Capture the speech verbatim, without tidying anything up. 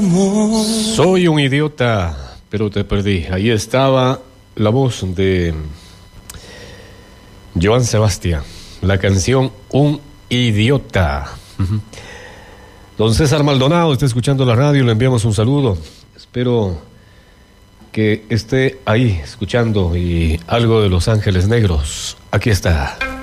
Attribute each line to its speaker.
Speaker 1: amor.
Speaker 2: Soy un idiota, pero te perdí. Ahí estaba la voz de Joan Sebastián, la canción Un Idiota. Don César Maldonado está escuchando la radio, le enviamos un saludo. Espero que esté ahí escuchando y algo de Los Ángeles Negros. Aquí está.